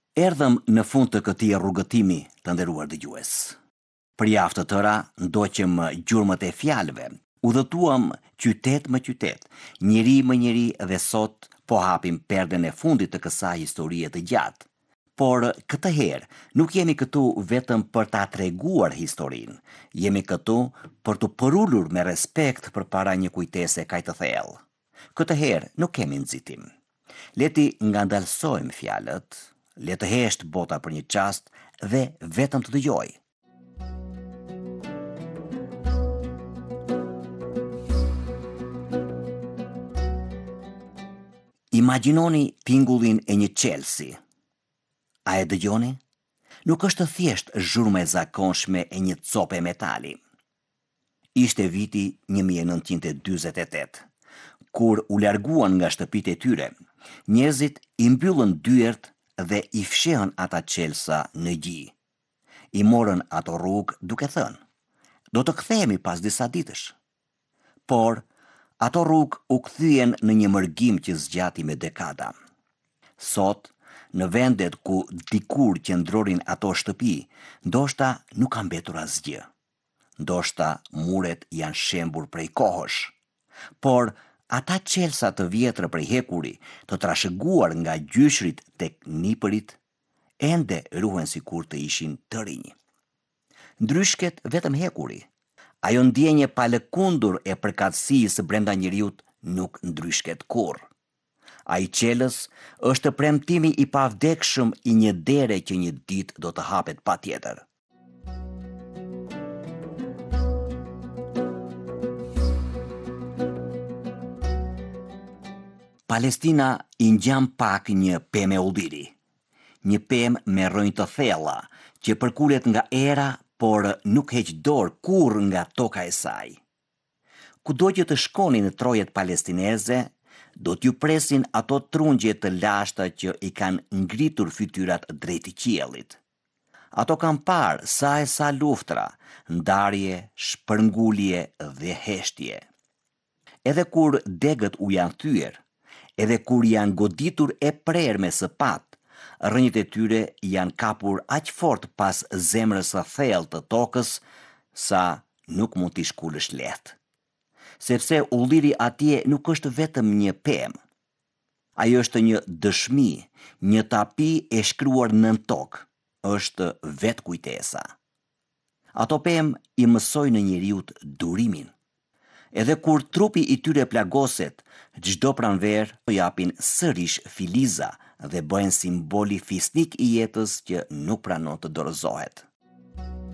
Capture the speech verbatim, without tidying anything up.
Erdhëm në fund të këtij rrugëtimi, të nderuar dëgjues. Për javë të tëra ndoqëm gjurmët e fjalëve, udhëtuam qytet më qytet, njeri më njeri dhe sot po hapim perden e fundit të kësaj historie të gjatë. Por këtë herë nuk jemi këtu vetëm për ta treguar historinë, jemi këtu për të përullur me respekt përpara një kujtese kaq të thellë. Këtë herë nuk kemi nxitim. Leti ngandalsojmë fjalët, le të hesht bota për një çast dhe vetëm të dëgjoj. Imagjinoni pingullin e një qelsi. A e dëgjoni? Nuk është thjesht zhurmë e zakonshme e një cope metali. Ishte viti një mijë e nëntëqind e dyzet e tetë, kur u larguan nga shtëpitë e tyre, njerëzit i mbyllën dyert dhe i fshehën ata qelsa në gji. I morën ato rrugë duke thënë, do të kthehemi pas disa ditësh. Por ato rrugë u kthyen në një mërgim që zgjati me dekada. Sot, në vendet ku dikur qëndronin ato shtëpi, ndoshta nuk ka mbetur asgjë. Ndoshta muret janë shembur prej kohësh. Por ata qelsa të vjetra prej hekuri, të trashëguar nga gjyshrit tek nipërit, ende ruhen sikur të ishin të rinj. Ndryshket vetëm hekuri. Ajo ndjenje palëkundur e përkatësisë brenda njeriut nuk ndryshket kurrë. Ai qelës është premtimi i pavdekshëm i një dere që një ditë do të hapet patjetër. Palestina i ngjan pak një pemë e ulliri. Një pemë me rrënjë të thella, që përkulet nga era, por nuk heq dorë kurrë nga toka e saj. Kudo që të shkoni në trojet palestineze, do t'ju presin ato trungje të lashta që i kanë ngritur fytyrat drejt qiellit. Ato kanë parë sa e sa luftra, ndarje, shpërngulje dhe heshtje. Edhe kur degët u janë thyer, edhe kur janë goditur e prerme së pat, rrënjët e tyre janë kapur aq fort pas zemrës së thellë të tokës, sa nuk mund t'i shkulësh lehtë. Sepse ulliri atje nuk është vetëm një pemë. Ajo është një dëshmi, një tapi e shkruar nën tokë, është vetë kujtesa. Ato pemë i mësojnë njeriut durimin. Edhe kur trupi i tyre plagoset, çdo pranverë të japin sërish filiza dhe bëhen simboli fisnik i jetës që nuk pranon të dorëzohet.